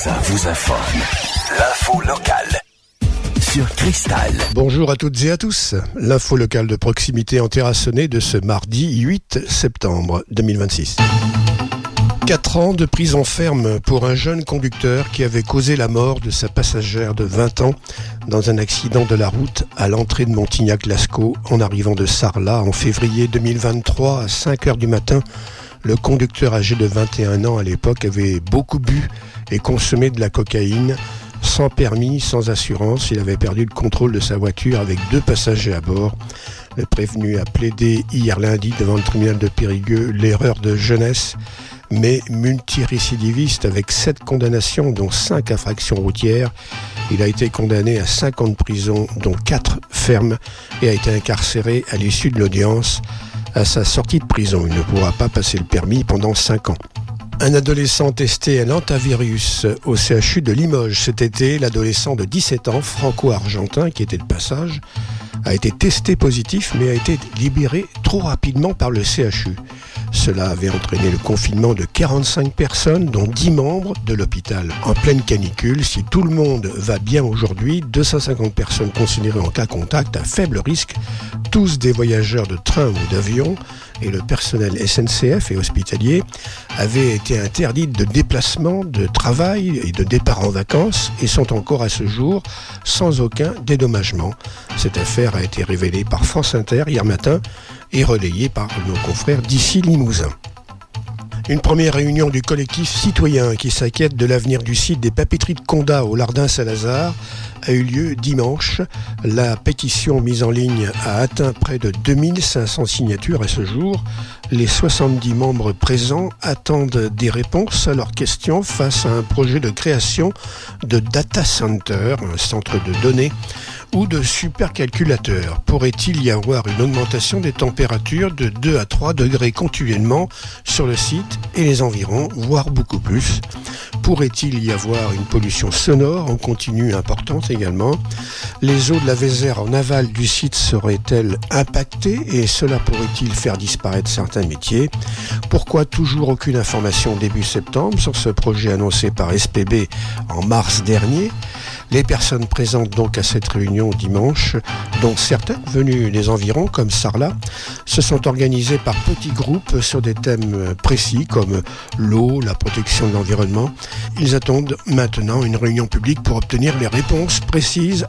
ça vous informe. L'info locale sur Cristal. Bonjour à toutes et à tous. L'info locale de proximité en Terrassonnais de ce mardi 8 septembre 2026. 4 ans de prison ferme pour un jeune conducteur qui avait causé la mort de sa passagère de 20 ans dans un accident de la route à l'entrée de Montignac-Lascaux en arrivant de Sarlat en février 2023 à 5h du matin. Le conducteur âgé de 21 ans à l'époque avait beaucoup bu et consommé de la cocaïne. Sans permis, sans assurance, il avait perdu le contrôle de sa voiture avec 2 passagers à bord. Le prévenu a plaidé hier lundi devant le tribunal de Périgueux l'erreur de jeunesse, mais multirécidiviste avec 7 condamnations, dont 5 infractions routières. Il a été condamné à 5 ans de prison, dont 4 fermes, et a été incarcéré à l'issue de l'audience. À sa sortie de prison, il ne pourra pas passer le permis pendant 5 ans. Un adolescent testé à l'hantavirus au CHU de Limoges cet été. L'adolescent de 17 ans, franco-argentin, qui était de passage, a été testé positif, mais a été libéré trop rapidement par le CHU. Cela avait entraîné le confinement de 45 personnes, dont 10 membres de l'hôpital. En pleine canicule, si tout le monde va bien aujourd'hui, 250 personnes considérées en cas contact à faible risque, tous des voyageurs de train ou d'avion, et le personnel SNCF et hospitalier avaient été interdits de déplacement, de travail et de départ en vacances et sont encore à ce jour sans aucun dédommagement. Cette affaire a été révélée par France Inter hier matin et relayée par nos confrères d'ici Limousin. Une première réunion du collectif citoyen qui s'inquiète de l'avenir du site des papeteries de Condat au Lardin-Saint-Lazare a eu lieu dimanche. La pétition mise en ligne a atteint près de 2500 signatures à ce jour. Les 70 membres présents attendent des réponses à leurs questions face à un projet de création de data center, un centre de données, ou de supercalculateurs. Pourrait-il y avoir une augmentation des températures de 2 à 3 degrés continuellement sur le site et les environs, voire beaucoup plus? Pourrait-il y avoir une pollution sonore en continu importante également? Les eaux de la Vézère en aval du site seraient-elles impactées et cela pourrait-il faire disparaître certains métiers? Pourquoi toujours aucune information début septembre sur ce projet annoncé par SPB en mars dernier? Les personnes présentes donc à cette réunion dimanche, dont certaines venues des environs comme Sarlat, se sont organisées par petits groupes sur des thèmes précis comme l'eau, la protection de l'environnement. Ils attendent maintenant une réunion publique pour obtenir les réponses précises